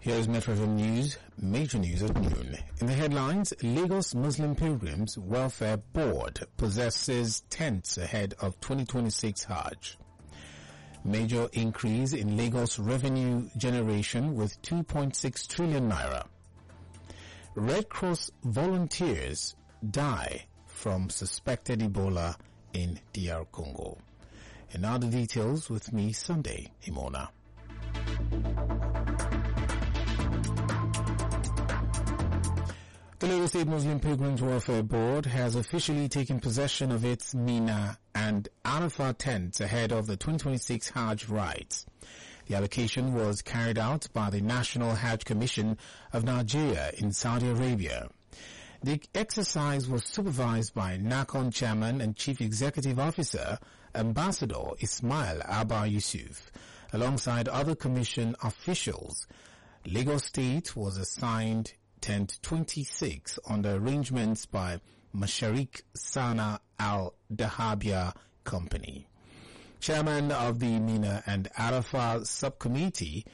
Here is Metro FM News, major news at noon. In the headlines, Lagos Muslim Pilgrims Welfare Board possesses tents ahead of 2026 Hajj. Major increase in Lagos revenue generation with 2.6 trillion naira. Red Cross volunteers die from suspected Ebola in DR Congo. And now the details with me, Sunday Imona. The Lagos State Muslim Pilgrims Welfare Board has officially taken possession of its Mina and Arafah tents ahead of the 2026 Hajj rites. The allocation was carried out by the National Hajj Commission of Nigeria in Saudi Arabia. The exercise was supervised by NACON Chairman and Chief Executive Officer, Ambassador Ismail Abba Yusuf, alongside other Commission officials. Lagos State was assigned Tent 26 under arrangements by Masharik Sana Al Dahabia Company. Chairman of the Mina and Arafah Subcommittee,